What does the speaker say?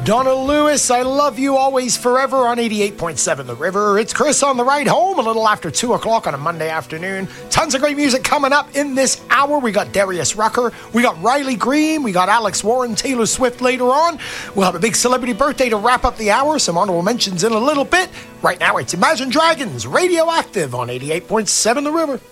Donna Lewis, I love you always forever on 88.7 The River. It's Chris on the ride home a little after 2 o'clock on a Monday afternoon. Tons of great music coming up in this hour. We got Darius Rucker, we got Riley Green, we got Alex Warren, Taylor Swift later on. We'll have a big celebrity birthday to wrap up the hour. Some honorable mentions in a little bit. Right now it's Imagine Dragons, Radioactive on 88.7 The River.